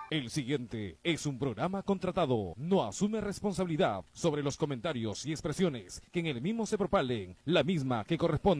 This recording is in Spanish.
El siguiente es un programa contratado. No asume responsabilidad sobre los comentarios y expresiones que en el mismo se propalen, la misma que corresponde